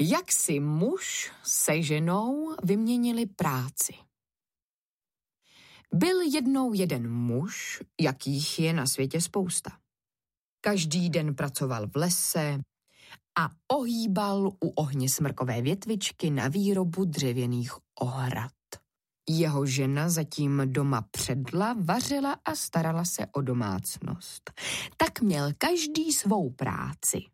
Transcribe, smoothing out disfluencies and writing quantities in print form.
Jak si muž se ženou vyměnili práci. Byl jednou jeden muž, jakých je na světě spousta. Každý den pracoval v lese a ohýbal u ohně smrkové větvičky na výrobu dřevěných ohrad. Jeho žena zatím doma předla, vařila a starala se o domácnost. Tak měl každý svou práci.